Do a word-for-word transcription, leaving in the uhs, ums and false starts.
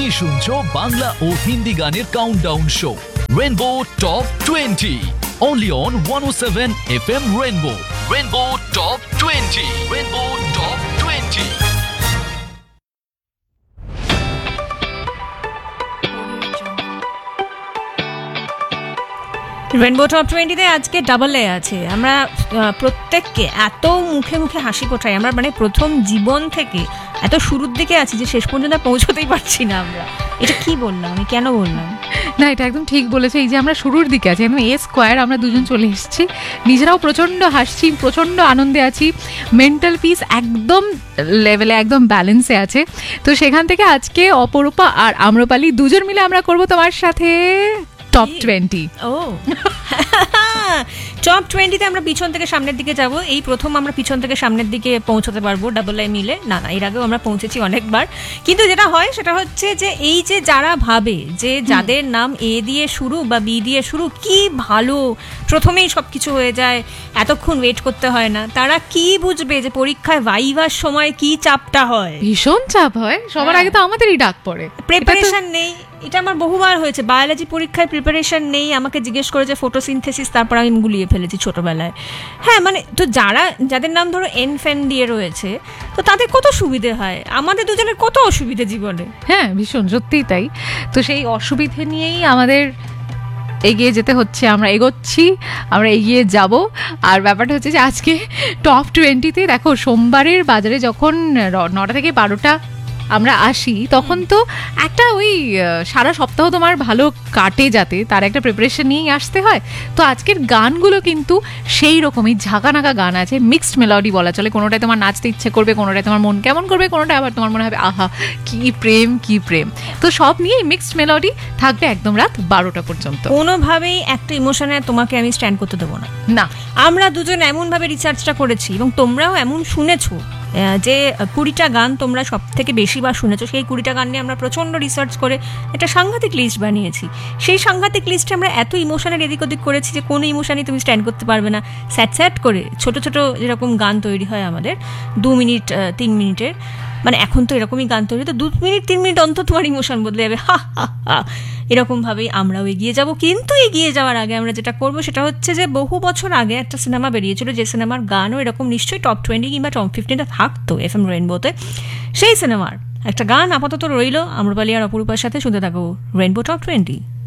তুমি শুনছো বাংলা ও হিন্দি গানের countdown show rainbow top twenty only on one oh seven F M Rainbow. Rainbow Top twenty. Rainbow Top twenty. Rainbow top টোয়েন্টিতে আজকে double A আছে। আমরা প্রত্যেককে এত মুখে মুখে হাসি ফোটাই, আমরা মানে প্রথম জীবন থেকে এত শুরুর দিকে আছি যে শেষ পর্যন্ত পৌঁছতেই পারছি না। আমরা এটা কি বললাম, আমি কেন বললাম না, এটা একদম ঠিক বলেছে। এই যে আমরা শুরুর দিকে আছি, একদম এ স্কোয়ার, আমরা দুজন চলে এসেছি, নিজেরাও প্রচণ্ড হাসছি, প্রচণ্ড আনন্দে আছি, মেন্টাল পিস একদম লেভেলে, একদম ব্যালেন্সে আছে। তো সেখান থেকে আজকে অপরূপা আর আম্রপালি দুজন মিলে আমরা করব তোমার সাথে টপ টোয়েন্টি। ও টপ টোয়েন্টিতে আমরা পিছন থেকে সামনের দিকে যাব। এই প্রথম আমরা পিছন থেকে সামনের দিকে পৌঁছতে পারবো ডাবল আই মিলে। না না, এর আগেও আমরা পৌঁছেছি অনেকবার। কিন্তু যেটা হয় সেটা হচ্ছে যে এই যে যারা ভাবে যে যাদের নাম এ দিয়ে শুরু বা বি দিয়ে শুরু, কি ভালো প্রথমেই সব কিছু হয়ে যায়, এতক্ষণ ওয়েট করতে হয় না, তারা কি বুঝবে যে পরীক্ষায় ভাইভার সময় কি চাপটা হয়। ভীষণ চাপ হয়, সবার আগে তো আমাদেরই ডাক পড়ে, প্রিপারেশন নেই। এটা আমার বহুবার হয়েছে, বায়োলজি পরীক্ষায় প্রিপারেশন নেই, আমাকে জিজ্ঞেস করেছে ফটোসিনথেসিস, তারপর আমি গুলিয়ে ফেলেছি ছোটবেলায়। হ্যাঁ মানে তো যারা যাদের নাম ধরো এন ফ্যান দিয়ে রয়েছে, তো তাদের কত সুবিধে হয়, আমাদের দুজনের কত অসুবিধে জীবনে। হ্যাঁ ভীষণ, সত্যিই তাই। তো সেই অসুবিধে নিয়েই আমাদের এগিয়ে যেতে হচ্ছে, আমরা এগোচ্ছি, আমরা এগিয়ে যাব। আর ব্যাপারটা হচ্ছে যে আজকে টপ টোয়েন্টিতে দেখো, সোমবারের বাজারে যখন নটা থেকে বারোটা আমরা আসি, তখন তো একটা ওই সারা সপ্তাহ তোমার ভালো কাটে যাতে তার একটা প্রিপারেশন নিয়েই আসতে হয়। তো আজকের গানগুলো কিন্তু সেই রকমই ঝাঁকানাকা গান আছে, মিক্সড মেলোডি বলা চলে। কোনোটায় তোমার নাচতে ইচ্ছে করবে, কোনোটায় তোমার মন কেমন করবে, কোনোটায় আবার তোমার মনে হবে আহা কি প্রেম কি প্রেম। তো সব নিয়েই মিক্সড মেলোডি থাকবে একদম রাত বারোটা পর্যন্ত। কোনোভাবেই একটা ইমোশনে তোমাকে আমি স্ট্যান্ড করতে দেবো না। না, আমরা দুজন এমনভাবে রিসার্চটা করেছি এবং তোমরাও এমন শুনেছো যে কুড়িটা গান তোমরা সব থেকে বেশি বার শুনেছো, সেই কুড়িটা গান নিয়ে আমরা প্রচণ্ড রিসার্চ করে একটা সাংঘাতিক লিস্ট বানিয়েছি। সেই সাংঘাতিক লিস্টে আমরা এত ইমোশনের এদিক ওদিক করেছি যে কোনো ইমোশনই তুমি স্ট্যান্ড করতে পারবে না। স্যাট স্যাট করে ছোট ছোট যেরকম গান তৈরি হয় আমাদের দু মিনিট তিন মিনিটের, মানে এখন তো এরকমই গান তৈরি, তো দু মিনিট তিন মিনিট অন্তর তোমার ইমোশন বদলে যাবে, হা হা হা। এরকমভাবেই আমরাও এগিয়ে যাব। কিন্তু এগিয়ে যাওয়ার আগে আমরা যেটা করবো সেটা হচ্ছে যে বহু বছর আগে একটা সিনেমা বেরিয়েছিল, যে সিনেমার গানও এরকম নিশ্চয়ই টপ টোয়েন্টি কিংবা টপ ফিফটিনটা থাকতো এফ এম রেইনবোতে। সেই সিনেমার একটা গান আপাতত রইল আম্রপালি আর অপরূপার সাথে, শুনতে থাকো রেইনবো টপ টোয়েন্টি।